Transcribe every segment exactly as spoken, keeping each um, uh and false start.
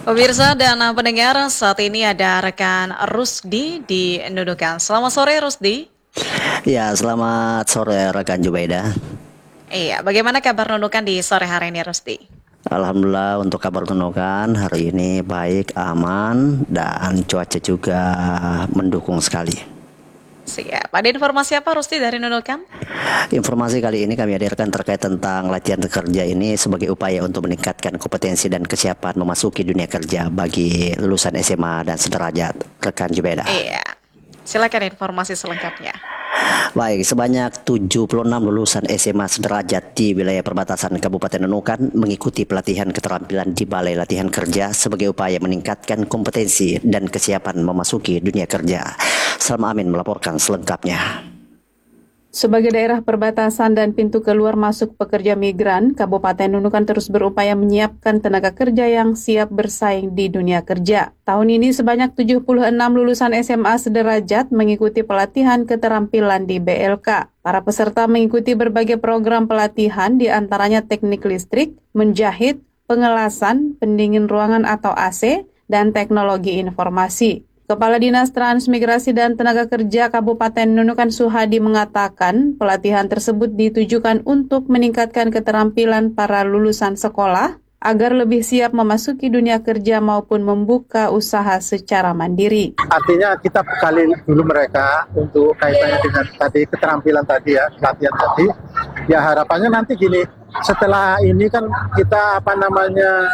Pemirsa dan uh, pendengar, saat ini ada rekan Rusdi di Nunukan. Selamat sore Rusdi. Ya, selamat sore rekan Jubaida. Iya, bagaimana kabar Nunukan di sore hari ini Rusdi? Alhamdulillah untuk kabar Nunukan hari ini baik, aman, dan cuaca juga mendukung sekali. Siap. Ada informasi apa Rusdi dari Nunukan? Informasi kali ini kami hadirkan terkait tentang latihan kerja ini sebagai upaya untuk meningkatkan kompetensi dan kesiapan memasuki dunia kerja bagi lulusan S M A dan sederajat. Rekan Jubaida. Iya. Silakan informasi selengkapnya. Baik, sebanyak tujuh puluh enam lulusan S M A sederajat di wilayah perbatasan Kabupaten Nunukan mengikuti pelatihan keterampilan di Balai Latihan Kerja sebagai upaya meningkatkan kompetensi dan kesiapan memasuki dunia kerja. Salma Amin melaporkan selengkapnya. Sebagai daerah perbatasan dan pintu keluar masuk pekerja migran, Kabupaten Nunukan terus berupaya menyiapkan tenaga kerja yang siap bersaing di dunia kerja. Tahun ini sebanyak tujuh puluh enam lulusan S M A sederajat mengikuti pelatihan keterampilan di B L K. Para peserta mengikuti berbagai program pelatihan, di antaranya teknik listrik, menjahit, pengelasan, pendingin ruangan atau A C, dan teknologi informasi. Kepala Dinas Transmigrasi dan Tenaga Kerja Kabupaten Nunukan Suhadi mengatakan pelatihan tersebut ditujukan untuk meningkatkan keterampilan para lulusan sekolah agar lebih siap memasuki dunia kerja maupun membuka usaha secara mandiri. Artinya kita bekali dulu mereka untuk kaitannya dengan tadi keterampilan tadi ya, pelatihan tadi. Ya harapannya nanti gini, setelah ini kan kita apa namanya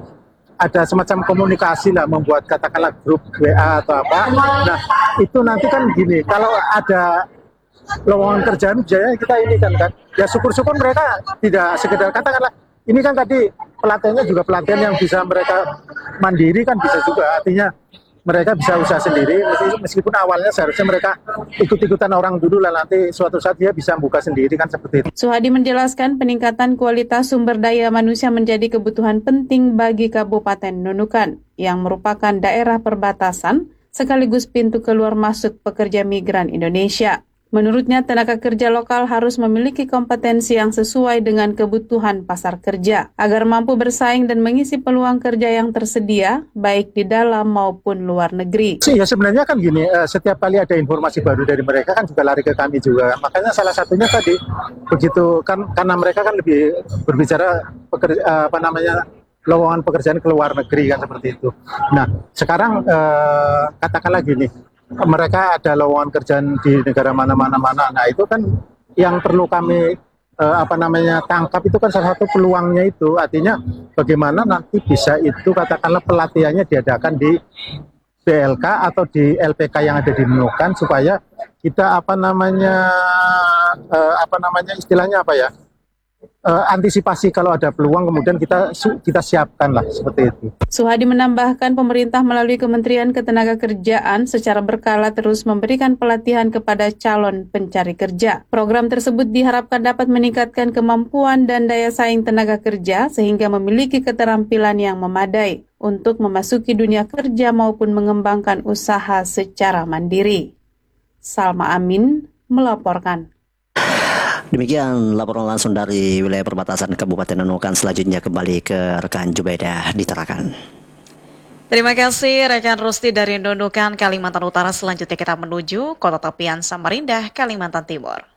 ada semacam komunikasi lah, membuat katakanlah grup W A atau apa. Nah itu nanti kan gini, kalau ada lowongan kerjaan biasanya kita ini kan kan ya syukur-syukur mereka tidak sekedar katakanlah ini kan tadi pelatihannya juga pelatihan yang bisa mereka mandiri kan bisa juga, artinya mereka bisa usaha sendiri meskipun awalnya seharusnya mereka ikut-ikutan orang dulu lah, nanti suatu saat dia bisa buka sendiri kan seperti itu. Suhadi menjelaskan peningkatan kualitas sumber daya manusia menjadi kebutuhan penting bagi Kabupaten Nunukan yang merupakan daerah perbatasan sekaligus pintu keluar masuk pekerja migran Indonesia. Menurutnya, tenaga kerja lokal harus memiliki kompetensi yang sesuai dengan kebutuhan pasar kerja agar mampu bersaing dan mengisi peluang kerja yang tersedia baik di dalam maupun luar negeri. Ya sebenarnya kan gini, setiap kali ada informasi baru dari mereka kan juga lari ke kami juga. Makanya salah satunya tadi begitu kan, karena mereka kan lebih berbicara pekerja, apa namanya lowongan pekerjaan ke luar negeri kan seperti itu. Nah sekarang eh, katakanlah gini, mereka ada lowongan kerjaan di negara mana-mana mana. Nah itu kan yang perlu kami eh, apa namanya tangkap, itu kan salah satu peluangnya itu. Artinya bagaimana nanti bisa itu katakanlah pelatihannya diadakan di B L K atau di L P K yang ada di Nunukan supaya kita apa namanya eh, apa namanya istilahnya apa ya? Uh, antisipasi kalau ada peluang kemudian kita kita siapkan lah seperti itu. Suhadi menambahkan pemerintah melalui Kementerian Ketenagakerjaan secara berkala terus memberikan pelatihan kepada calon pencari kerja. Program tersebut diharapkan dapat meningkatkan kemampuan dan daya saing tenaga kerja sehingga memiliki keterampilan yang memadai untuk memasuki dunia kerja maupun mengembangkan usaha secara mandiri. Salma Amin melaporkan. Demikian laporan langsung dari wilayah perbatasan Kabupaten Nunukan. Selanjutnya kembali ke rekan Jubaida di Tarakan. Terima kasih rekan Rusdi dari Nunukan, Kalimantan Utara. Selanjutnya kita menuju Kota Tepian Samarinda, Kalimantan Timur.